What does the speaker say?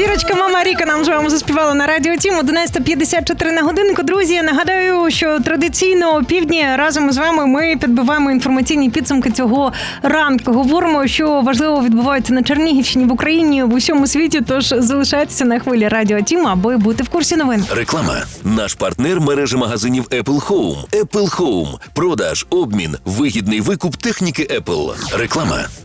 Зірочка Мама Ріка нам з вами заспівала на Радіо Тім. 11:54 на годинку. Друзі, я нагадаю, що традиційно о півдні разом з вами ми підбиваємо інформаційні підсумки цього ранку. Говоримо, що важливо відбувається на Чернігівщині, в Україні, в усьому світі. Тож залишайтеся на хвилі Радіо Тім, аби бути в курсі новин. Реклама. Наш партнер – мережа магазинів Apple Home. Apple Home. Продаж, обмін, вигідний викуп техніки Apple. Реклама.